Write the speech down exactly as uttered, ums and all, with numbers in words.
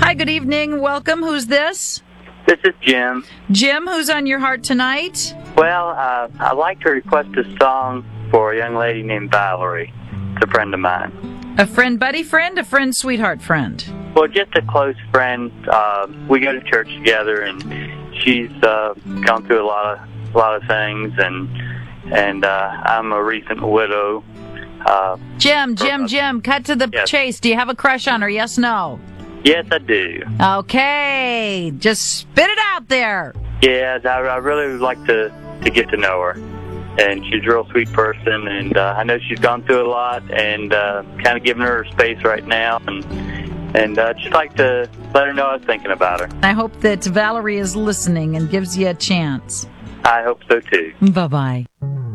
Hi, good evening. Welcome. Who's this? This is Jim. Jim, who's on your heart tonight? Well, uh, I'd like to request a song for a young lady named Valerie. It's a friend of mine. A friend, buddy friend, a friend, sweetheart friend? Well, just a close friend. Uh, we go to church together, and she's uh, gone through a lot of a lot of things, and and uh, I'm a recent widow. Uh, Jim, Jim, uh, Jim, cut to the yes. chase. Do you have a crush on her? Yes, no? Yes, I do. Okay, just spit it out there. Yes, I, I really would like to, to get to know her. And she's a real sweet person, and uh, I know she's gone through a lot, and uh, kind of giving her space right now, and and uh, just like to let her know I was thinking about her. I hope that Valerie is listening and gives you a chance. I hope so, too. Bye-bye.